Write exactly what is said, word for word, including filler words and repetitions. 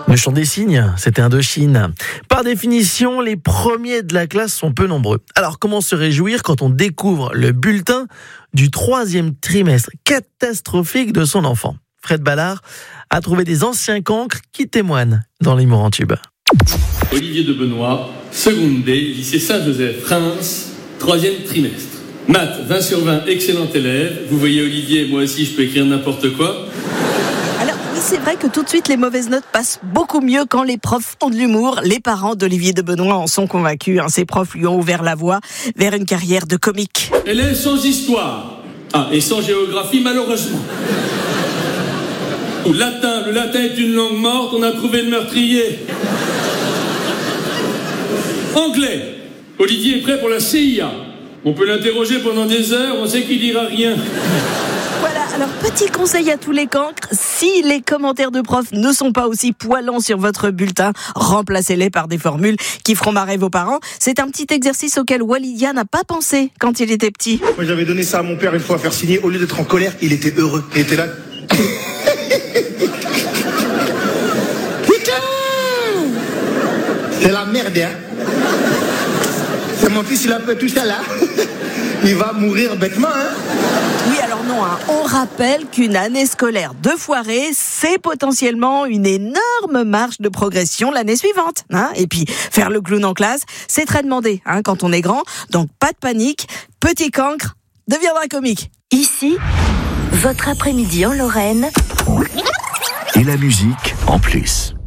Le chant des signes, c'était Indochine. Par définition, les premiers de la classe sont peu nombreux. Alors comment se réjouir quand on découvre le bulletin du troisième trimestre catastrophique de son enfant? Fred Ballard a trouvé des anciens cancres qui témoignent dans l'Humour en tube. Olivier de Benoît, seconde D, lycée Saint-Joseph-Reims, troisième trimestre. Maths, vingt sur vingt, excellent élève. Vous voyez Olivier, moi aussi je peux écrire n'importe quoi. Alors oui, c'est vrai que tout de suite les mauvaises notes passent beaucoup mieux quand les profs ont de l'humour. Les parents d'Olivier de Benoît en sont convaincus. Hein. Ces profs lui ont ouvert la voie vers une carrière de comique. Élève sans histoire. Ah, et sans géographie malheureusement. Ou latin, le latin est une langue morte, on a trouvé le meurtrier. Anglais, Olivier est prêt pour la C I A. On peut l'interroger pendant des heures, on sait qu'il dira rien. Voilà, alors petit conseil à tous les cancres, si les commentaires de profs ne sont pas aussi poilants sur votre bulletin, remplacez-les par des formules qui feront marrer vos parents. C'est un petit exercice auquel Walidia n'a pas pensé quand il était petit. Moi j'avais donné ça à mon père une fois à faire signer, au lieu d'être en colère, il était heureux. Il était là. Putain, c'est la merde, hein. C'est mon fils, il a fait tout ça là. Il va mourir bêtement, hein. Oui, alors non, hein. On rappelle qu'une année scolaire de foirée, c'est potentiellement une énorme marge de progression l'année suivante. Hein. Et puis, faire le clown en classe, c'est très demandé hein, quand on est grand. Donc, pas de panique, petit cancre deviendra comique. Ici, votre après-midi en Lorraine. Et la musique en plus.